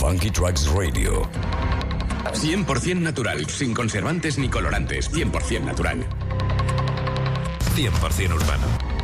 Funky Tracks Radio. 100% natural, sin conservantes ni colorantes. 100% natural. 100% urbano.